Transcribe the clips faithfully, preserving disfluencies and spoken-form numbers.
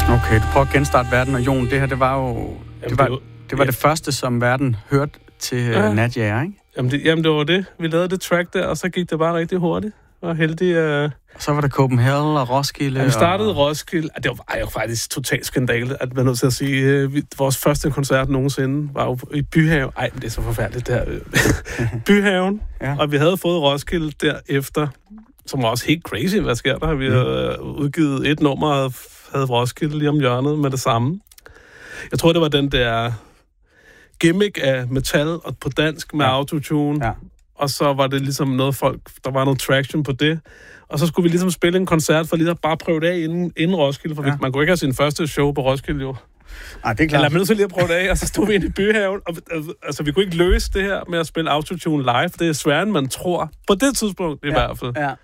Okay, du prøver at genstarte verden, og Jon, det her, det var jo... Jamen, det var, det, var, det, var ja. det første, som verden hørte til ja. Nadja, ikke? Jamen det, jamen, det var det. Vi lavede det track der, og så gik det bare rigtig hurtigt. Og heldig... Uh... Og så var der Copenhagen og Roskilde. Ja, vi startede og... Roskilde. Det var, ej, jo faktisk totalt skandale, at man er nødt til at sige. Uh, vi, vores første koncert nogensinde var jo i Byhaven. Ej, men det er så forfærdeligt, det her. Byhaven. Ja. Og vi havde fået Roskilde derefter, som var også helt crazy. Hvad sker der? Vi mm. havde udgivet et nummer og havde Roskilde lige om hjørnet med det samme. Jeg tror, det var den der gimmick af metal og på dansk med ja. autotune. Ja. Og så var det ligesom noget folk, der var noget traction på det. Og så skulle vi ligesom spille en koncert for lige at bare prøve det af inden, inden Roskilde. For ja. man kunne ikke have sin første show på Roskilde, jo. Ej, det er klart. Lad mig nødt til lige at prøve det af, og så stod vi inde i Byhaven. Og, altså, vi kunne ikke løse det her med at spille autotune live. Det er sværere, end man tror. På det tidspunkt, i ja. hvert fald. Ja.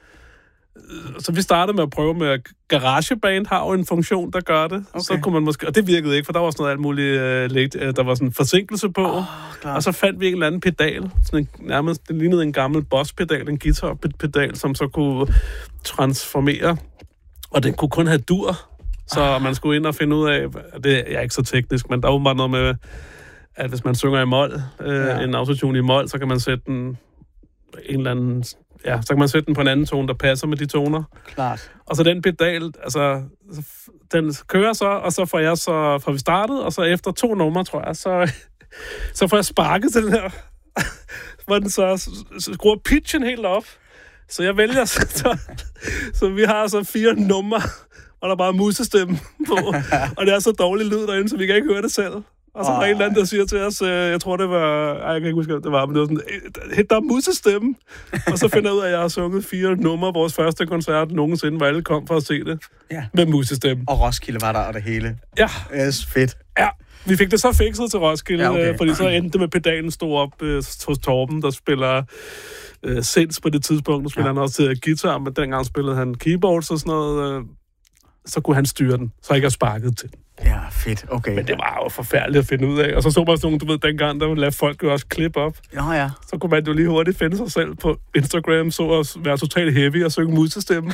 Så vi startede med at prøve med, GarageBand har jo en funktion, der gør det. Okay. Så kunne man måske, og det virkede ikke, for der var sådan noget alt muligt uh, lidt, uh, der var sådan en forsinkelse på. Oh, og så fandt vi en eller anden pedal, sådan en, nærmest, det lignede en gammel Boss-pedal, en guitar-pedal, som så kunne transformere, og den kunne kun have dur, så oh. man skulle ind og finde ud af, det er ikke så teknisk, men der er jo bare noget med, at hvis man synger i mol, uh, ja. en autotune i mol, så kan man sætte den en eller anden... Ja, så kan man sætte den på en anden tone, der passer med de toner. Klart. Og så den pedal, altså, den kører så, og så får jeg så, får vi startet, og så efter to numre, tror jeg, så, så får jeg sparket til den her, hvor den så skruer pitchen helt op. Så jeg vælger, så, så, så vi har så fire numre, og der er bare musestemme på, og det er så dårlig lyd derinde, så vi kan ikke høre det selv. Og så var oh, der en eller anden, der siger til os, øh, jeg tror, det var... Ej, jeg kan ikke huske, det var, men det var sådan... Der er musestemme. Og så finder jeg ud af, at jeg har sunget fire numre vores første koncert nogensinde, hvor alle kom for at se det. Ja. Med musestemme. Og Roskilde var der, og det hele. Ja. Yes, fedt. Ja. Vi fik det så fikset til Roskilde, ja, okay. øh, fordi så endte det med pedalen stod op øh, hos Torben, der spiller øh, sinds på det tidspunkt. Nu spiller ja. han også til guitar, men dengang spillede han keyboards og sådan noget. Øh, så kunne han styre den, så jeg ikke har sparket til den. Ja, fedt, okay. Men det var jo forfærdeligt at finde ud af. Og så så man sådan nogle, du ved, dengang, der lavede folk jo også klip op. Ja, ja. Så kunne man jo lige hurtigt finde sig selv på Instagram, så at være totalt heavy og synge musestemme.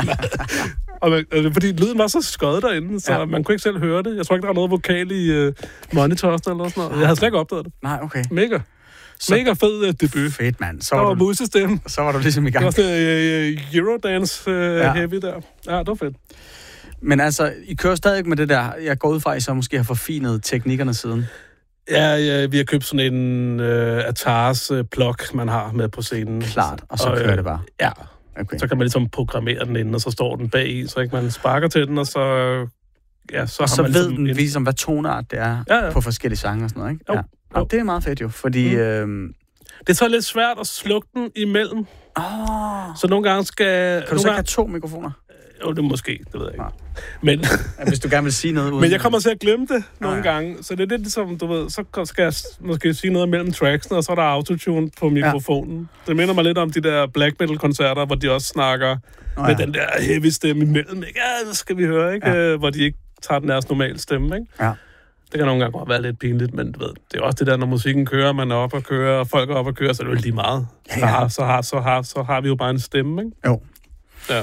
og man, altså, fordi lyden var så skød derinde, så ja. man kunne ikke selv høre det. Jeg tror ikke, der var noget vokal i uh, monitoren eller sådan noget. Jeg havde slet ikke opdaget det. Nej, okay. Mega. Så mega fed uh, debut. Fedt, mand. Så der var, var du, musestemme. Så var du ligesom i gang. Det var sådan uh, Eurodance uh, ja. heavy der. Ja, det var fedt. Men altså, I kører stadig med det der, jeg går ud fra, at I så måske har forfinet teknikkerne siden. Ja, ja, vi har købt sådan en uh, Atars uh, plug, man har med på scenen. Klart, og så og, kører øh, det bare. Ja, okay. Så kan man ligesom programmere den inden, og så står den bag i, så ikke man sparker til den, og så... Ja, så og har så man ved ligesom den en... ligesom, hvad tonart det er ja, ja. på forskellige sange og sådan noget, ikke? Jo, ja. jo. Og det er meget fedt jo, fordi... Mm. Øhm... Det er så lidt svært at slukke den imellem. Oh. Så nogle gange skal... Kan du så ikke have to mikrofoner? Jo, det måske, det ved jeg ikke. Nej. Men, ja, hvis du gerne vil sige noget uden... Men jeg kommer til at glemme det nogle ah, ja. gange. Så det er lidt ligesom, du ved, så skal jeg måske sige noget mellem tracksene, og så er der autotune på mikrofonen. Ja. Det minder mig lidt om de der black metal-koncerter, hvor de også snakker oh, med ja. den der heavy stemme imellem. Ikke? Ja, det skal vi høre, ikke? Ja. Hvor de ikke tager den deres normale stemme, ikke? Ja. Det kan nogle gange godt være lidt pinligt, men du ved, det er også det der, når musikken kører, man er op og kører, og folk er op og kører, så er det jo lige meget. Ja, ja. Så, har, så, har, så, har, så har vi jo bare en stemme, ikke? Jo. Ja.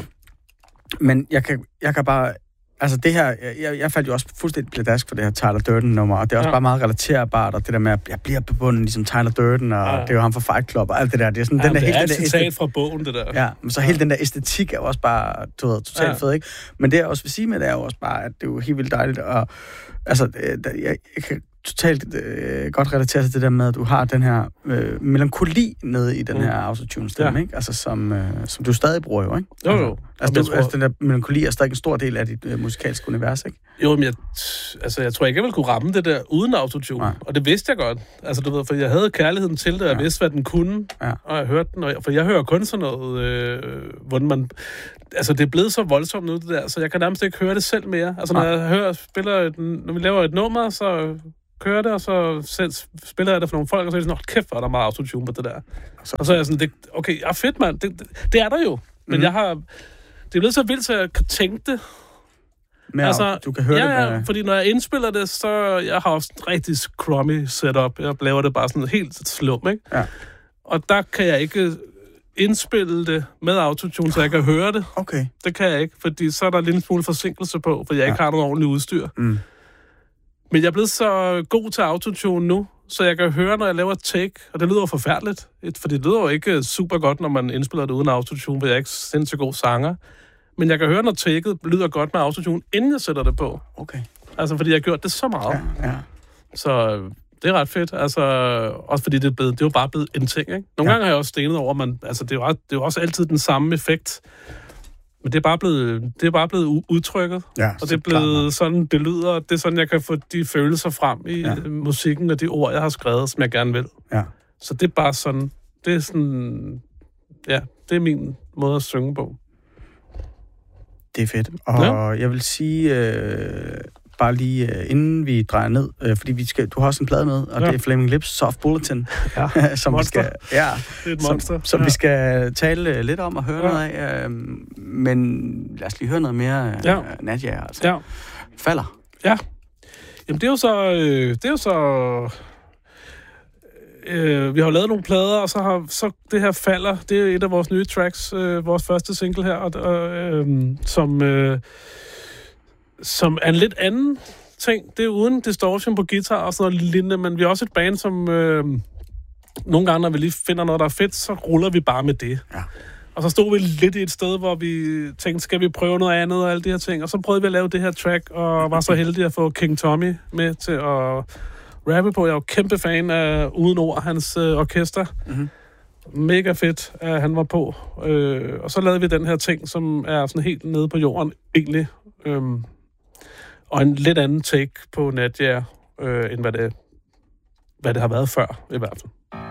Men jeg kan, jeg kan bare... Altså det her... Jeg, jeg faldt jo også fuldstændig pladask for det her Tyler Durden-nummer, og det er også ja. bare meget relaterbart, og det der med, at jeg bliver bebunden ligesom Tyler Durden, og ja. det er jo ham fra Fight Club, og alt det der. Det er sådan ja, den der... det helt, er et den der citat æstet... fra bogen, det der. Ja, men så ja. hele den der æstetik er jo også bare, du ved, totalt ja. fed, ikke? Men det jeg også vil sige med det er jo også bare, at det er jo helt vildt dejligt, og altså, jeg, jeg kan totalt øh, godt relatere til det der med, at du har den her øh, melankoli nede i den mm. her autotune-stemme, ja. ikke? Altså, som, øh, som du stadig bruger jo, ikke? Jo, jo. Altså, du, tror... altså den der melankoli er stadig en stor del af dit øh, musikalske univers, ikke? Jo, men jeg, altså, jeg tror ikke, jeg ville kunne ramme det der uden autotune. Nej. Og det vidste jeg godt. Altså, du ved, for jeg havde kærligheden til det, og jeg ja. vidste, hvad den kunne. Ja. Og jeg hørte den, og jeg, for jeg hører kun sådan noget, øh, hvordan man... Altså, det er blevet så voldsomt nu, det der, så jeg kan nærmest ikke høre det selv mere. Altså, når Nej. jeg hører, spiller et, når vi laver et nummer, så kører det, og så selv spiller jeg det for nogle folk, og så er det sådan, kæft, hvor er der meget autotune på det der. Så, og så er jeg sådan, det, okay, ja, fedt, mand, det, det, det er der jo. Men mm. jeg har... Det er blevet så vildt, så jeg kan tænke det. Men altså, du kan høre ja, det ja, med... fordi når jeg indspiller det, så jeg har også et rigtig crummy setup. Jeg laver det bare sådan helt slum, ikke? Ja. Og der kan jeg ikke indspille det med autotune, så jeg kan høre det. Okay. Det kan jeg ikke, fordi så er der lidt en smule forsinkelse på, for jeg ja. ikke har noget ordentligt udstyr. Mm. Men jeg er blevet så god til autotune nu, så jeg kan høre, når jeg laver et take, og det lyder jo forfærdeligt, fordi det lyder jo ikke super godt, når man indspiller det uden autotune, for jeg er ikke sindssygt god sanger. Men jeg kan høre, når taket lyder godt med autotune, inden jeg sætter det på. Okay. Altså, fordi jeg har gjort det så meget. Ja, ja. Så det er ret fedt. Altså, også fordi det er, blevet, det er jo bare blevet en ting, ikke? Nogle ja. gange har jeg også stenet over, man, altså, det er, jo, det er jo også altid den samme effekt. Men det er bare blevet, det er bare blevet udtrykket. Ja, og det er blevet klar, sådan, det lyder, det er sådan, jeg kan få de følelser frem i ja. musikken og de ord, jeg har skrevet, som jeg gerne vil. Ja. Så det er bare sådan, det er sådan, ja, det er min måde at synge på. Det er fedt. Og ja. jeg vil sige, øh, bare lige øh, inden vi drejer ned, øh, fordi vi skal, du har også en plade med, og ja. det er Flaming Lips Soft Bulletin, ja. som vi skal, ja, det er et monster. Som, som ja. vi skal tale lidt om og høre ja. noget af. Øh, men lad os lige høre noget mere øh, ja. Nadia, altså. Ja. Falder. Ja. Jamen det er jo så, øh, det er jo så... Øh, vi har lavet nogle plader, og så har så det her Falder, det er et af vores nye tracks, øh, vores første single her, og, og, øh, som, øh, som er en lidt anden ting. Det er uden distortion på guitar og sådan noget lignende, men vi er også et band, som øh, nogle gange, når vi lige finder noget, der er fedt, så ruller vi bare med det. Ja. Og så stod vi lidt i et sted, hvor vi tænkte, skal vi prøve noget andet og alle de her ting, og så prøvede vi at lave det her track, og var så heldig at få King Tommy med til at rappe på. Jeg er jo kæmpe fan af Uden Ord, hans øh, orkester. Mm-hmm. Mega fedt, at han var på. Øh, og så lavede vi den her ting, som er sådan helt nede på jorden, egentlig. Øhm, og en lidt anden take på Nadia, øh, end hvad det, hvad det har været før, i hvert fald.